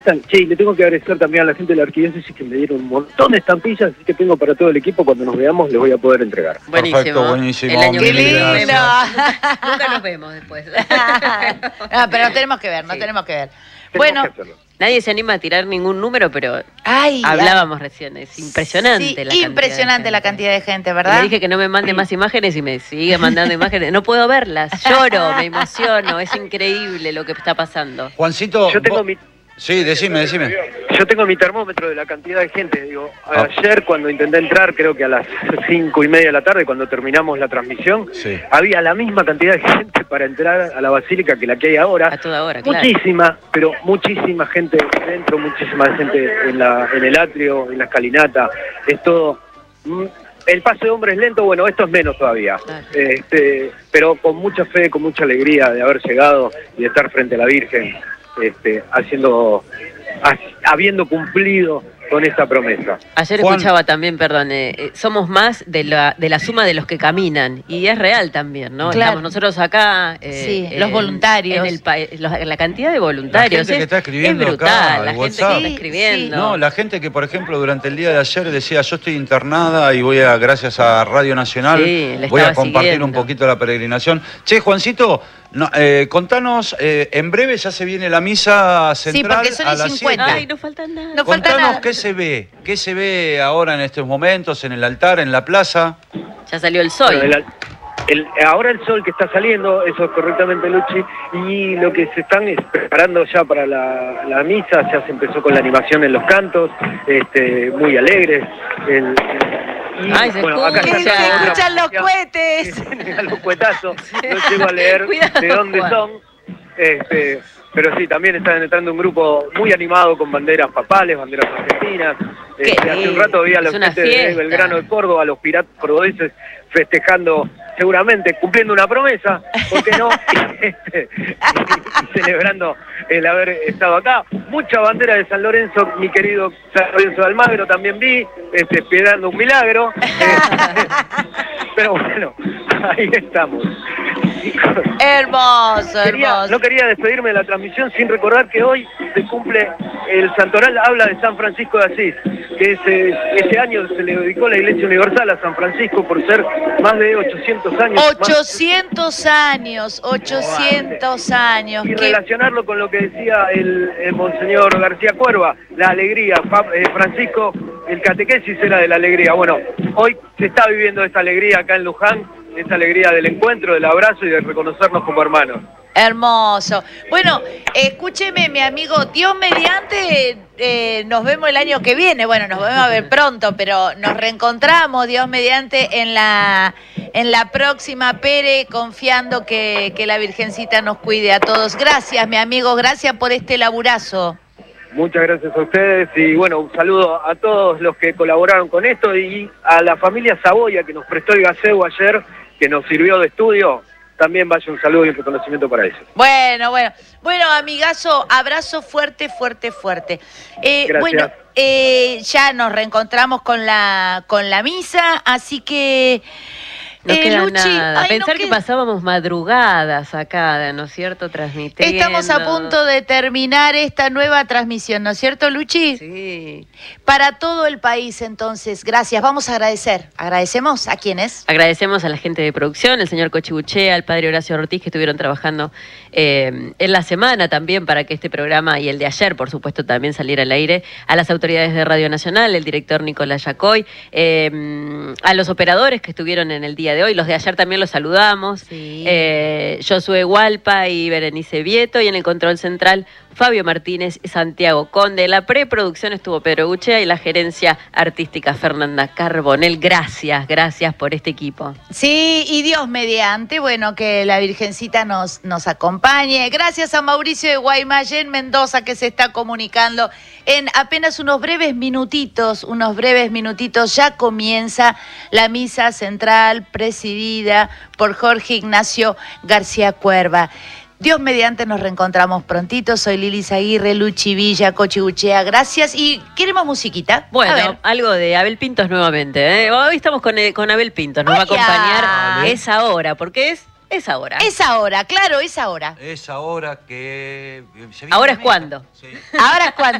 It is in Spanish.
Sí, le tengo que agradecer también a la gente de la arquidiócesis que me dieron un montón de estampillas, así que tengo para todo el equipo, cuando nos veamos les voy a poder entregar. Buenísimo. Perfecto, buenísimo. El año que viene nos lindo! vemos. Nunca nos vemos después. No, pero no tenemos que ver, no tenemos que ver. Tenemos Bueno, que hacerlo. Nadie se anima a tirar ningún número, pero ay, hablábamos recién. Es impresionante sí, la cantidad. impresionante la cantidad de gente, Le ¿verdad? dije que no me mande más imágenes y me sigue mandando imágenes. No puedo verlas, lloro, me emociono, es increíble lo que está pasando. Juancito, Yo tengo vos- Sí, decime. Yo tengo mi termómetro de la cantidad de gente. Digo, ayer cuando intenté entrar, creo que a las 5:30 de la tarde, cuando terminamos la transmisión, Sí. había la misma cantidad de gente para entrar a la basílica que la que hay ahora. A toda hora, claro. Muchísima, pero muchísima gente dentro, muchísima gente en el atrio, en la escalinata. Es todo. El paso de hombre es lento, bueno, esto es menos todavía. Claro. Pero con mucha fe, con mucha alegría de haber llegado y de estar frente a la Virgen. Habiendo cumplido con esta promesa. Ayer Juan. escuchaba también, perdón, somos más de la suma de los que caminan, y es real también, ¿no? Claro. Estamos nosotros acá. Sí, los voluntarios. La cantidad de voluntarios. La gente que está escribiendo es brutal, acá al la gente WhatsApp. que está Sí, escribiendo. No, la gente que, por ejemplo, durante el día de ayer decía, yo estoy internada y gracias a Radio Nacional, Sí, le voy a estaba compartir siguiendo. un poquito la peregrinación. Che, Juancito, contanos, en breve ya se viene la misa central porque son a y las 50. 7. Ay, no falta nada. No falta Contanos nada. qué se ve ahora en estos momentos, en el altar, en la plaza. Ya salió el sol. Bueno, ahora el sol que está saliendo, eso es correctamente, Luchi, y lo que se están es preparando ya para la misa, ya se empezó con la animación en los cantos, muy alegres. Ay, se escucha. ¡Que se escuchan los cohetes! A los cuetazos, no llego a leer Cuidado, de dónde Juan. son. Pero sí, también están entrando un grupo muy animado con banderas papales, banderas argentinas. Qué Hace un lindo. rato había Es los una gente de fiesta. Belgrano de Córdoba, los piratas cordobeses festejando, seguramente cumpliendo una promesa, ¿por qué no? Y celebrando el haber estado acá. Mucha bandera de San Lorenzo, mi querido San Lorenzo de Almagro también vi, esperando un milagro. Pero bueno, ahí estamos. Hermoso, hermoso. No quería despedirme de la transmisión sin recordar que hoy se cumple el santoral, habla de San Francisco de Asís, que ese año se le dedicó la Iglesia Universal a San Francisco por ser más de 800 años. 800 años, 800 años. Y Qué- relacionarlo con lo que decía el Monseñor García Cuerva, la alegría. Francisco, el catequesis era de la alegría. Bueno, hoy se está viviendo esta alegría acá en Luján, esa alegría del encuentro, del abrazo y de reconocernos como hermanos. Hermoso. Bueno, escúcheme, mi amigo, Dios mediante, nos vemos el año que viene. Bueno, nos vamos a ver pronto, pero nos reencontramos, Dios mediante, en la próxima Pere, confiando que la Virgencita nos cuide a todos. Gracias, mi amigo, gracias por este laburazo. Muchas gracias a ustedes y bueno, un saludo a todos los que colaboraron con esto y a la familia Saboya que nos prestó el gaseo ayer, que nos sirvió de estudio. También vaya un saludo y un reconocimiento para ellos. Bueno, amigazo, abrazo fuerte, fuerte, fuerte. Gracias. Bueno, ya nos reencontramos con la misa, así que... No queda Luchi, nada. ay, Pensar no que queda- pasábamos madrugadas acá, ¿no es cierto? Transmitiendo. Estamos a punto de terminar esta nueva transmisión, ¿no es cierto, Luchi? Sí. Para todo el país, entonces, gracias. Vamos a agradecer. ¿Agradecemos a quiénes? Agradecemos a la gente de producción, el señor Cochibuchea, al padre Horacio Ortiz, que estuvieron trabajando en la semana también para que este programa y el de ayer, por supuesto, también saliera al aire, a las autoridades de Radio Nacional, el director Nicolás Yacoy, a los operadores que estuvieron en el día de hoy, los de ayer también los saludamos, Sí. Josué Hualpa y Berenice Vieto, y en el control central Fabio Martínez y Santiago Conde. La preproducción estuvo Pedro Guchea y la gerencia artística Fernanda Carbonell. Gracias por este equipo. Sí, y Dios mediante, bueno, que la Virgencita nos acompañe. Gracias a Mauricio de Guaymallén, Mendoza, que se está comunicando. En apenas unos breves minutitos, ya comienza la misa central presidida por Jorge Ignacio García Cuerva. Dios mediante nos reencontramos prontito. Soy Lili Aguirre, Luchi Villa, Cochibuchea. Gracias. Y queremos musiquita. Bueno, A ver. algo de Abel Pintos nuevamente. Hoy estamos con Abel Pintos. Nos va a Hola. acompañar esa hora, porque es Es ahora. Es ahora, claro, es ahora. Es ahora que... se viene Ahora la es cuando. misa. Sí. Ahora es cuando.